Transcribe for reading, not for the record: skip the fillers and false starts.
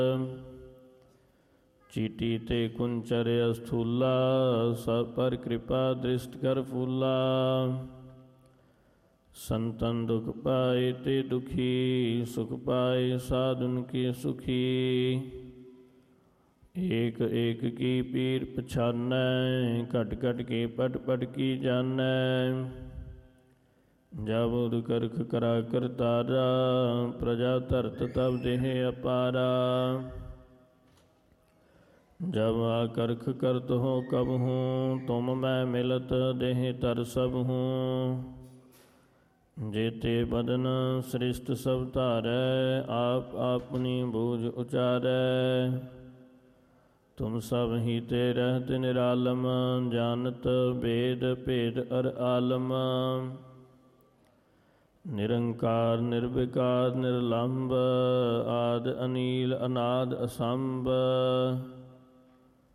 ਚੀਟੀ ਤੇ ਕੁੰਚਰ ਅਸਥੂਲਾ, ਸਭ ਪਰ ਕਿਰਪਾ ਦ੍ਰਿਸ਼ਟ ਕਰ ਫੂਲਾ। ਸੰਤਨ ਦੁਖ ਪਾਏ ਤੇ ਦੁਖੀ, ਸੁਖ ਪਾਏ ਸਾਧੁਨ ਕੀ ਸੁਖੀ। ਏਕ ਏਕ ਕੀ ਪੀਰ ਪਛਾਨੈ, ਘਟ ਘਟ ਕੇ ਪਟ ਪਟ ਕੀ ਜਾਨੈ। ਜਬ ਉਦ ਕਰਖ ਕਰਾ ਕਰਤਾਰਾ, ਪ੍ਰਜਾ ਧਰਤ ਤਬ ਦੇਹ ਅਪਾਰਾ। ਜਬ ਆਕਰਖ ਕਰਤ ਹੋ ਕਬਹੂੰ, ਤੁਮ ਮੈਂ ਮਿਲਤ ਦੇਹ ਤਰ ਸਭਹੂੰ। ਜੇਤੇ ਬਦਨ ਸ੍ਰਿਸ਼ਟ ਸਭ ਧਾਰੈ, ਆਪ ਆਪਣੀ ਬੂਝ ਉਚਾਰੈ। ਤੁਮ ਸਭ ਹੀ ਤੇ ਰਹਿਤ ਨਿਰਾਲਮ, ਜਾਨਤ ਭੇਦ ਭੇਦ ਅਰ ਆਲਮ। ਨਿਰੰਕਾਰ ਨਿਰਵਿਕਾਰ ਨਿਰਲੰਭ, ਆਦਿ ਅਨੀਲ ਅਨਾਦ ਅਸੰਭ।